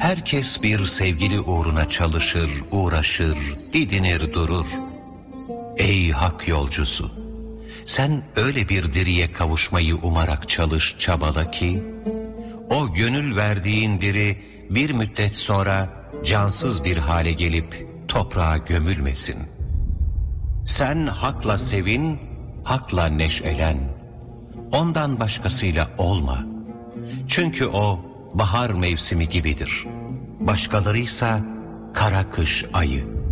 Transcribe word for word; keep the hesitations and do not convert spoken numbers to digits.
Herkes bir sevgili uğruna çalışır, uğraşır, didinir durur. Ey hak yolcusu! Sen öyle bir diriye kavuşmayı umarak çalış, çabala ki, o gönül verdiğin diri bir müddet sonra cansız bir hale gelip toprağa gömülmesin. Sen hakla sevin, hakla neşelen. Ondan başkasıyla olma. Çünkü o bahar mevsimi gibidir. Başkalarıysa kara kış ayı.